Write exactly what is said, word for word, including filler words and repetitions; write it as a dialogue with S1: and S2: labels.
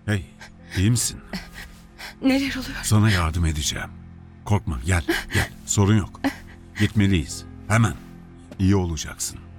S1: Hey, iyi misin?
S2: Neler oluyor?
S1: Sana yardım edeceğim. Korkma, gel, gel. Sorun yok. Gitmeliyiz. Hemen. İyi olacaksın.